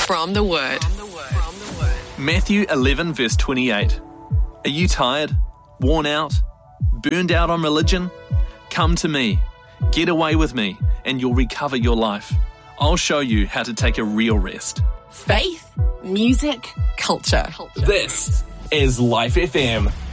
From the Word. Matthew 11 verse 28. Are you tired, worn out, burned out on religion? Come to me, get away with me, and you'll recover your life. I'll show you how to take a real rest. Faith, music, culture. This is Life FM.